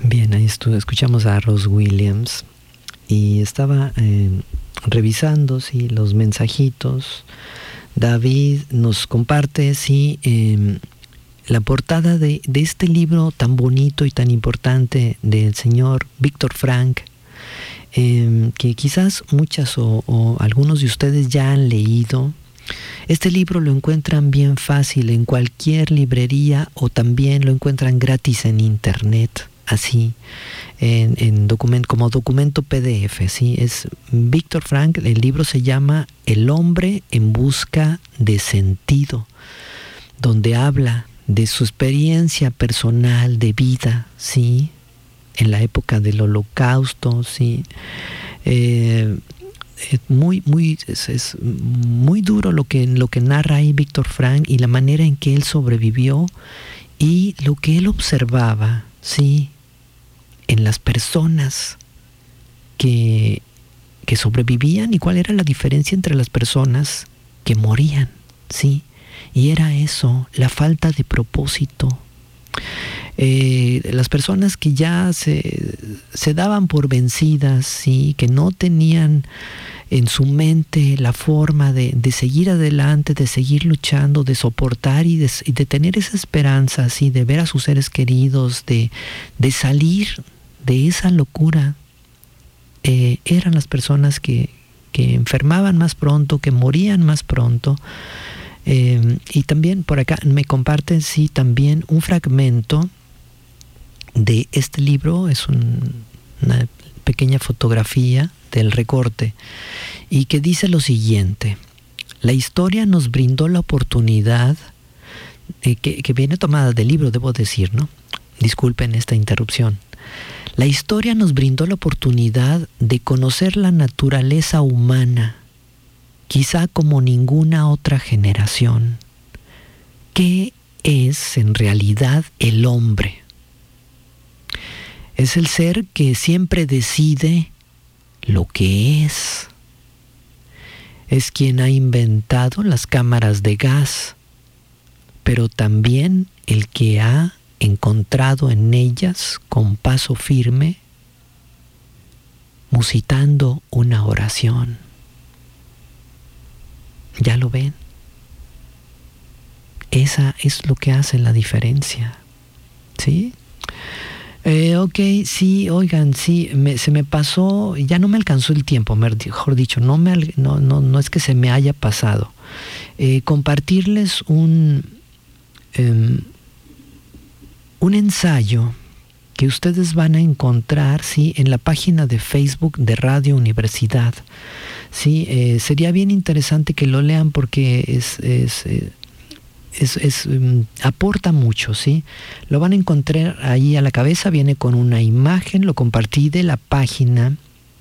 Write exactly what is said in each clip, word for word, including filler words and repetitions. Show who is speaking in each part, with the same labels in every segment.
Speaker 1: Bien, ahí estu- escuchamos a Ross Williams y estaba eh, revisando sí, los mensajitos. David nos comparte sí, eh, la portada de, de este libro tan bonito y tan importante del señor Víctor Frank, eh, que quizás muchas o, o algunos de ustedes ya han leído. Este libro lo encuentran bien fácil en cualquier librería o también lo encuentran gratis en internet, así, en, en document, como documento P D F, ¿sí? Es Víctor Frank, el libro se llama El hombre en busca de sentido, donde habla de su experiencia personal de vida, ¿sí? En la época del Holocausto, ¿sí? Eh, es muy, muy, es, es muy duro lo que, lo que narra ahí Víctor Frank y la manera en que él sobrevivió y lo que él observaba, ¿sí? En las personas que, que sobrevivían y cuál era la diferencia entre las personas que morían, ¿sí? Y era eso, la falta de propósito. Eh, las personas que ya se, se daban por vencidas, ¿sí? Que no tenían en su mente la forma de, de seguir adelante, de seguir luchando, de soportar y de, y de tener esa esperanza, ¿sí? De ver a sus seres queridos, de, de salir de esa locura, eh, eran las personas que, que enfermaban más pronto, que morían más pronto. Eh, y también por acá me comparten sí también un fragmento de este libro, es un, una pequeña fotografía del recorte y que dice lo siguiente: la historia nos brindó la oportunidad, eh, que, que viene tomada del libro, debo decir, ¿no? Disculpen esta interrupción. La historia nos brindó la oportunidad de conocer la naturaleza humana, quizá como ninguna otra generación. ¿Qué es en realidad el hombre? Es el ser que siempre decide lo que es. Es quien ha inventado las cámaras de gas, pero también el que ha encontrado en ellas con paso firme, musitando una oración. ¿Ya lo ven? Esa es lo que hace la diferencia, ¿sí? Eh, ok, sí, oigan, sí, me, se me pasó, ya no me alcanzó el tiempo, mejor dicho, no, me, no, no, no es que se me haya pasado. Eh, compartirles un, um, un ensayo que ustedes van a encontrar, sí, en la página de Facebook de Radio Universidad. Sí, eh, sería bien interesante que lo lean porque es... es eh, Es, es, um, aporta mucho, ¿sí? Lo van a encontrar ahí a la cabeza, viene con una imagen, lo compartí de la página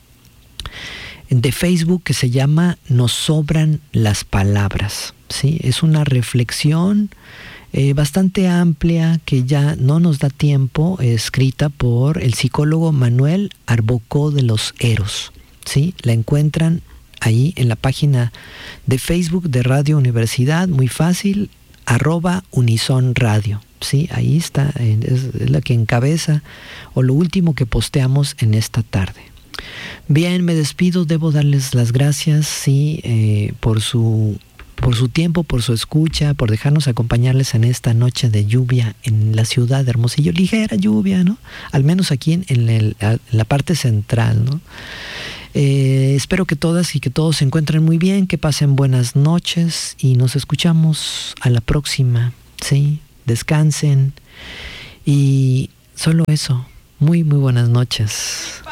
Speaker 1: de Facebook que se llama Nos sobran las palabras, ¿sí? Es una reflexión eh, bastante amplia que ya no nos da tiempo, eh, escrita por el psicólogo Manuel Arbocó de los Eros, ¿sí? La encuentran ahí en la página de Facebook de Radio Universidad, muy fácil, arroba Unison Radio, ¿sí? Ahí está, es, es la que encabeza o lo último que posteamos en esta tarde. Bien, me despido, debo darles las gracias, sí, eh, por su por su tiempo, por su escucha, por dejarnos acompañarles en esta noche de lluvia en la ciudad de Hermosillo, ligera lluvia, ¿no? Al menos aquí en, en, el, en la parte central, ¿no? Eh, espero que todas y que todos se encuentren muy bien, que pasen buenas noches y nos escuchamos a la próxima, ¿sí? Descansen y solo eso. Muy, muy buenas noches.